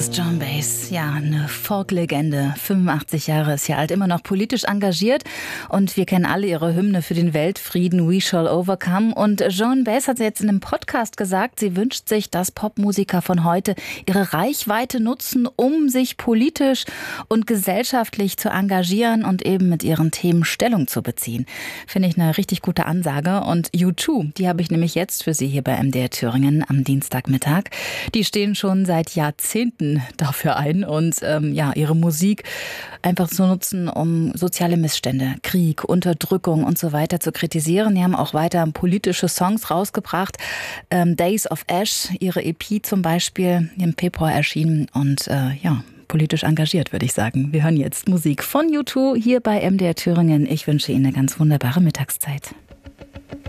Joan Baez, ja, eine Folk-Legende, 85 Jahre ist ja alt, immer noch politisch engagiert und wir kennen alle ihre Hymne für den Weltfrieden, We Shall Overcome. Und Joan Baez hat jetzt in einem Podcast gesagt, sie wünscht sich, dass Popmusiker von heute ihre Reichweite nutzen, um sich politisch und gesellschaftlich zu engagieren und eben mit ihren Themen Stellung zu beziehen. Finde ich eine richtig gute Ansage. Und U2, die habe ich nämlich jetzt für Sie hier bei MDR Thüringen am Dienstagmittag. Die stehen schon seit Jahrzehnten dafür ein und ihre Musik einfach zu nutzen, um soziale Missstände, Krieg, Unterdrückung und so weiter zu kritisieren. Die haben auch weiter politische Songs rausgebracht. Days of Ash, ihre EP zum Beispiel, im Februar erschienen und politisch engagiert, würde ich sagen. Wir hören jetzt Musik von U2 hier bei MDR Thüringen. Ich wünsche Ihnen eine ganz wunderbare Mittagszeit.